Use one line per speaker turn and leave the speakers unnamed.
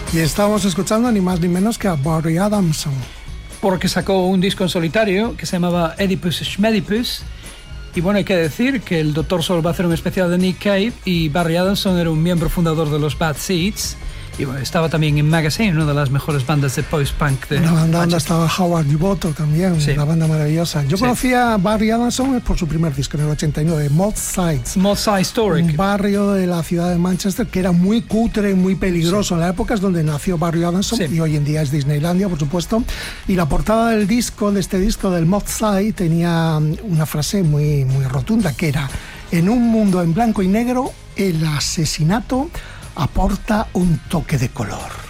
Y estábamos escuchando ni más ni menos que a Barry Adamson.
Porque sacó un disco en solitario que se llamaba Oedipus Schmedipus. Y bueno, hay que decir que el Dr. Sol va a hacer un especial de Nick Cave y Barry Adamson era un miembro fundador de los Bad Seeds. Y bueno, estaba también en Magazine, una de las mejores bandas de post-punk de
una banda donde estaba Howard Devoto también,
sí.
Una banda maravillosa. Yo conocía a Barry Adamson por su primer disco en el 89, Moth Side Story, un barrio de la ciudad de Manchester que era muy cutre, muy peligroso. En la época es donde nació Barry Adamson y hoy en día es Disneylandia, por supuesto. Y la portada del disco, de este disco del Moth Side, tenía una frase muy, muy rotunda que era: en un mundo en blanco y negro, el asesinato aporta un toque de color.